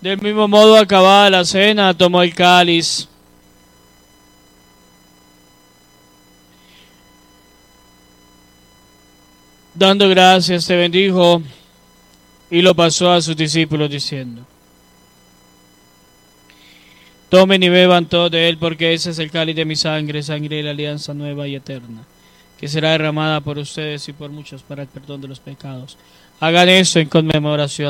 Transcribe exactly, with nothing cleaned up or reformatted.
Del mismo modo, acabada la cena, tomó el cáliz. Dando gracias, te bendijo y lo pasó a sus discípulos diciendo: tomen y beban todos de él, porque ese es el cáliz de mi sangre, sangre de la alianza nueva y eterna, que será derramada por ustedes y por muchos para el perdón de los pecados. Hagan eso en conmemoración